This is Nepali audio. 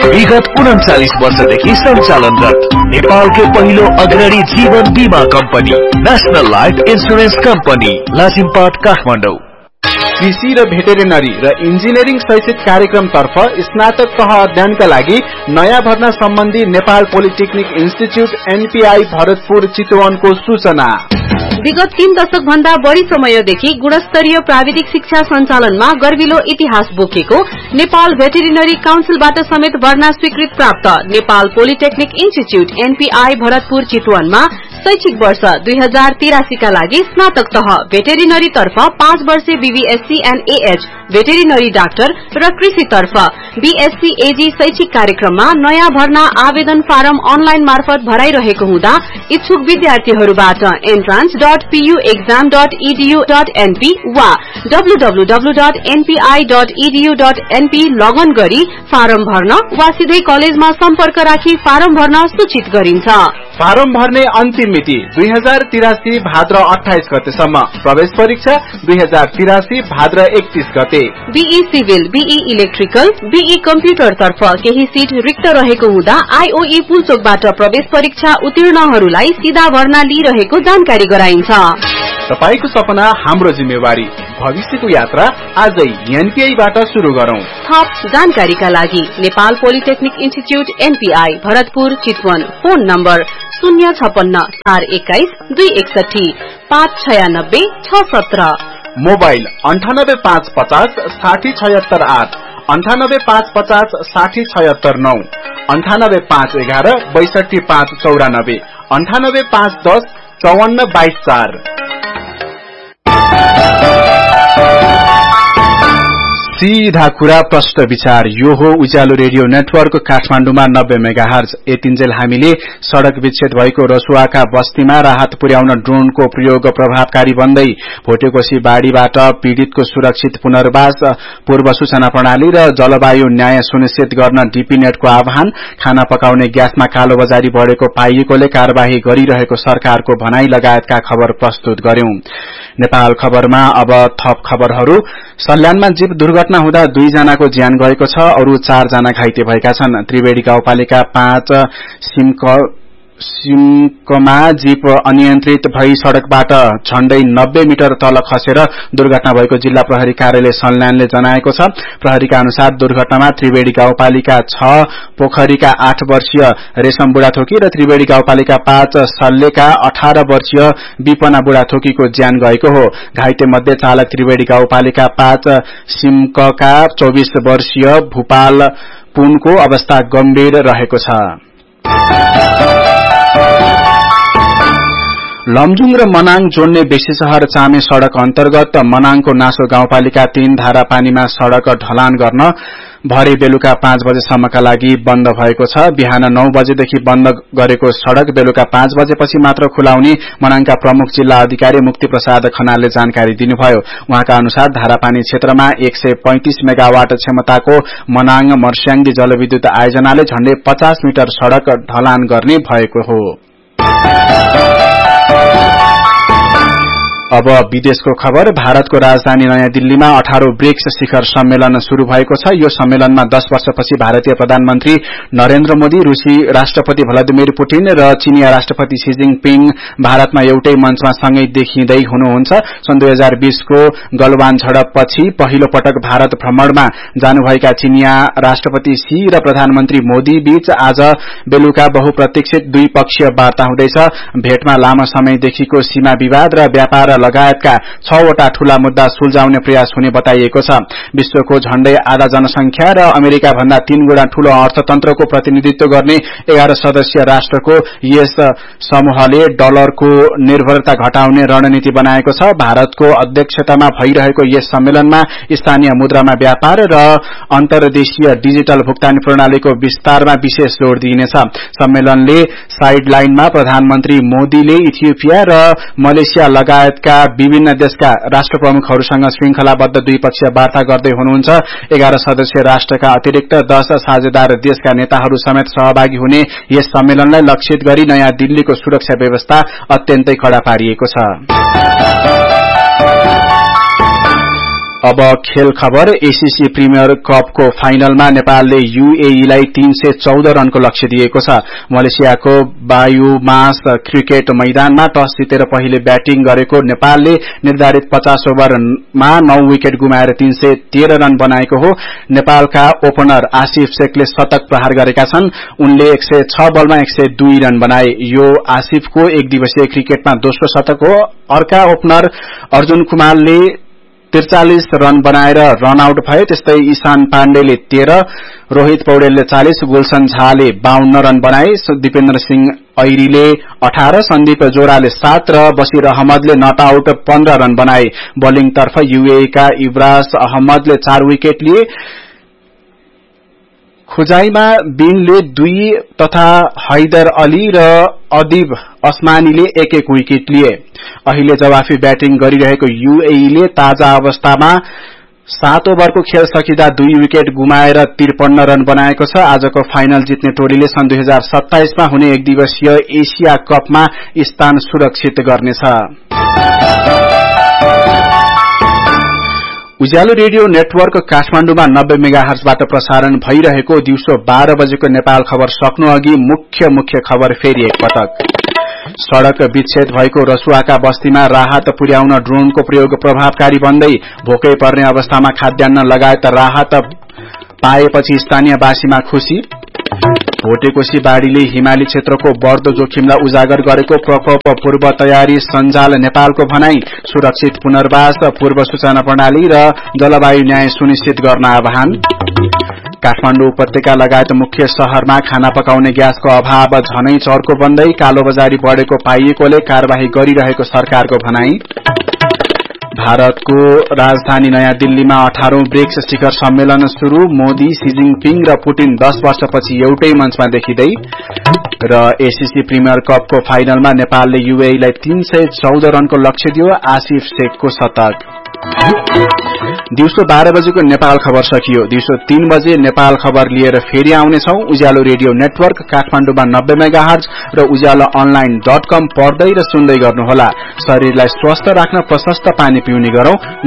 विगत 39 वर्षदेखि सञ्चालनरत नेपालकै पहिलो अग्रणी जीवन बीमा company national life insurance company Lazimpat Kathmandu. कृषि र भेटेरिनरी र इन्जिनियरिङ शैक्षिक कार्यक्रमतर्फ स्नातक तह अध्ययनका लागि नयाँ भर्ना सम्बन्धी Nepal polytechnic institute NPI Bharatpur चितवनको सूचना। विगत 3 दशक भन्दा बढ़ी समयदेखि गुणस्तरीय प्राविधिक शिक्षा सञ्चालनमा गर्विलो इतिहास बोकेको नेपाल भेटेरिनरी काउन्सिलबाट समेत भर्ना स्वीकृत प्राप्त Nepal polytechnic institute NPI Bharatpur चितवनमा शैक्षिक वर्ष 2083 का लागि स्नातक तह भेटेरिनरी तर्फ 5 वर्षे BVSc and AH veterinary doctor र कृषि तर्फ बीएससी एजी शैक्षिक कार्यक्रममा नयाँ भर्ना आवेदन फारम अनलाइन मार्फत भराइरहेको हुँदा इच्छुक विद्यार्थीहरूबाट entrance.puexam.edu.np वा www.npi.edu.np लगन गरी फारम भर्न वा सिधै कलेजमा सम्पर्क राखी फारम भर्न सूचित गरिन्छ। फारम भर्ने अन्तिम मिति 2083 भाद्र 28 गतेसम्म। प्रवेश परीक्षा 2083 भाद्र 31 गते। Be civil, be electrical, be computer तर्फ केही सीट रिक्त रहेको हुँदा आईओई पुलचोकबाट प्रवेश परीक्षा उत्तीर्णहरूलाई सीधा भर्ना लिइरहेको जानकारी गराइन्छ। तपाईको सपना हाम्रो जिम्मेवारी, भविष्यको यात्रा आजै एनपीआईबाट शुरू गरौं। थप जानकारीका लागि Nepal polytechnic institute NPI Bharatpur Chitwan, phone number 056-421-261 596-617, mobile 98550 60768 98550 60769 98511 62594 98510 5422 सीधा कुरा प्रश्न विचार। यो हो उज्यालो रेडियो नेटवर्क काठमाडौँमा 90 मेगाहर्ज। यतिन्जेल हामीले सड़क विच्छेद भएको रसुवाका बस्तीमा राहत पुर्याउन ड्रोनको प्रयोग प्रभावकारी बन्दै भोटेकोशी बाढ़ीबाट पीड़ितको सुरक्षित पुनर्वास, पूर्व सूचना प्रणाली र जलवायु न्याय सुनिश्चित गर्न डीपीनेटको आह्वान, खाना पकाउने ग्यासमा कालोबजारी बढ़ेको पाइएकोले कार्यवाही गरिरहेको सरकारको भनाई लगायतका खबर प्रस्तुत गर्यौं। नेपाल खबरमा अब थप खबरहरू। सल्यानमा जीप दुर्घटना हुँदा 2 जनाको ज्यान गएको छ, अरू 4 जना घाइते भएका छन्। त्रिवेणी गाउँपालिका 5 सिमकमा जीप अनियन्त्रित भई सड़कबाट झण्डै 90 मिटर तल खसेर दुर्घटना भएको जिल्ला प्रहरी कार्यालय सल्यानले जनाएको छ। प्रहरीका अनुसार दुर्घटनामा त्रिवेणी गाउँपालिका 6 पोखरीका 8 वर्षीय रेशम बुढाथोकी र त्रिवेणी गाउँपालिका 5 सल्लेका 18 वर्षीय विपना बुढाथोकीको ज्यान गएको हो। घाइते मध्ये चालक त्रिवेणी गाउँपालिका 5 सिमकका 24 वर्षीय भूपाल पुनको अवस्था गम्भीर रहेको छ। लमजुङ र मनाङ जोड्ने बेसी शहर चामे सड़क अन्तर्गत मनाङको नासो गाउँपालिका 3 धारा पानीमा सड़क ढलान गर्न भरे बेलुका 5 बजेसम्मका लागि बन्द भएको छ। बिहान 9 बजेदेखि बन्द गरेको सड़क बेलुका 5 बजेपछि मात्र खुलाउने मनाङका प्रमुख जिल्ला अधिकारी मुक्ति प्रसाद खनालले जानकारी दिनुभयो। उहाँका अनुसार धारापानी क्षेत्रमा 135 मेगावाट क्षमताको मनाङ मर्स्याङ्गी जलविद्युत आयोजनाले झण्डै 50 मिटर सड़क ढलान गर्ने भएको हो। अब विदेशको खबर। भारतको राजधानी नयाँ दिल्लीमा 18औं ब्रिक्स शिखर सम्मेलन शुरू भएको छ। यो सम्मेलनमा 10 वर्षपछि भारतीय प्रधानमन्त्री नरेन्द्र मोदी, रूसी राष्ट्रपति भ्लादिमिर पुटिन र चीनिया राष्ट्रपति शी जिनपिङ भारतमा एउटै मञ्चमा सँगै देखिँदै हुनुहुन्छ। सन् 2020 को गलवान झडपपछि पहिलो पटक भारत भ्रमणमा जानुभएका चीनिया राष्ट्रपति शी र प्रधानमन्त्री मोदी बीच आज बेलुका बहुप्रतीक्षित द्विपक्षीय वार्ता हुँदैछ। भेटमा लामो समयदेखिको सीमा विवाद र व्यापार लगायतका 6 वटा ठूला मुद्दा सुल्झाउने प्रयास हुने बताइएको छ। विश्वको झण्डै आधा जनसंख्या र अमेरिका भन्दा 3 गुणा ठूलो अर्थतन्त्रको प्रतिनिधित्व गर्ने 11 सदस्यीय राष्ट्रको यस समूहले डलरको निर्भरता घटाउने रणनीति बनाएको छ। भारतको अध्यक्षतामा भइरहेको यस सम्मेलनमा स्थानीय मुद्रामा व्यापार र अन्तर्देशीय डिजिटल भुक्तानी प्रणालीको विस्तारमा विशेष जोड़ दिइनेछ। सम्मेलनले साइडलाइनमा प्रधानमन्त्री मोदीले इथियोपिया र मलेसिया लगायतका विभिन्न देशका राष्ट्र प्रमुखहरूसँग श्रृंखलाबद्ध द्विपक्षीय वार्ता गर्दै हुनुहुन्छ। 11 सदस्यीय राष्ट्रका अतिरिक्त 10 साझेदार देशका नेताहरू समेत सहभागी हुने यस सम्मेलनलाई लक्षित गरी नयाँ दिल्लीको सुरक्षा व्यवस्था अत्यन्तै कड़ा पारिएको छ। अब खेल खबर। एसीसी प्रिमियर कपको फाइनलमा नेपालले यूएईलाई 314 रनको लक्ष्य दिएको छ। मलेसियाको बायुमास क्रिकेट मैदानमा टस जितेर पहिले ब्याटिङ गरेको नेपालले निर्धारित 50 ओभरमा 9 विकेट गुमाएर 313 रन बनाएको हो। नेपालका ओपनर आसिफ शेखले शतक प्रहार गरेका छन्। उनले 106 बलमा 102 रन बनाए। यो आसिफको एक दिवसीय क्रिकेटमा दोस्रो शतक हो। अर्का ओपनर अर्जुन कुमारले 43 रन बनाएर रन आउट भए। त्यस्तै ईशान पाण्डेले 13, रोहित पौडेलले 40, गुलशन झाले 52 रन बनाए। दिपेन्द्र सिंह ऐरीले 18, सन्दीप जोराले 7 र बशीर अहमदले नट आउट 15 रन बनाए। बोलिङ तर्फ यूएईका इब्रास अहमदले 4 विकेट लिए। खुजाईमा बिनले 2 तथा हैदर अली र अदिब अस्मानीले 1-1 विकेट लिए। अहिले जवाफी ब्याटिङ गरिरहेको यूएईले ताजा अवस्थामा 7 ओभरको खेल सकिँदा 2 विकेट गुमाएर 53 रन बनाएको छ। आजको फाइनल जित्ने टोलीले सन् 2027 मा हुने एक दिवसीय एशिया कपमा स्थान सुरक्षित गर्नेछ। उज्यालो रेडियो नेटवर्क काठमाडौँमा 90 मेगाहर्जबाट प्रसारण भइरहेको दिउँसो 12 बजेको नेपाल खबर सक्नु अघि मुख्य खबर फेरि एकपटक। सड़क विच्छेद भएको रसुवाका बस्तीमा राहत पुर्याउन ड्रोनको प्रयोग प्रभावकारी बन्दै भोकै पर्ने अवस्थामा खाद्यान्न लगायत राहत पाएपछि स्थानीयवासीमा खुशी। भोटेकोशी बाढ़ीले हिमाली क्षेत्रको बढ्दो जोखिमलाई उजागर गरेको प्रकोप पूर्व तयारी सञ्जाल नेपालको भनाई। सुरक्षित पुनर्वास, पूर्व सूचना प्रणाली र जलवायु न्याय सुनिश्चित गर्न आह्वान। काठमाडौँ उपत्यका लगायत मुख्य शहरमा खाना पकाउने ग्यासको अभाव झनै चर्को बन्दै कालोबजारी बढेको पाइएकोले कार्यवाही गरिरहेको सरकारको भनाई। भारतको राजधानी नयाँ दिल्लीमा 18औं ब्रिक्स शिखर सम्मेलन शुरू। मोदी, सी जिनपिङ र पुटिन 10 वर्षपछि एउटै मंचमा देखिँदै। र एसीसी प्रिमियर कपको फाइनलमा नेपालले यूएईलाई 314 रनको लक्ष्य दियो। आसिफ शेखको शतक। दिउँसो 12 बजेको नेपाल खबर सकियो। दिउँसो 3 बजे नेपाल खबर लिएर फेरि आउनेछौं। उज्यालो रेडियो नेटवर्क काठमाडौँमा 90 मेगाहर्ज र ujalloonline.com पढ्दै र सुन्दै गर्नुहोला। शरीरलाई स्वस्थ राख्न प्रशस्त पानी पिउने गरौं।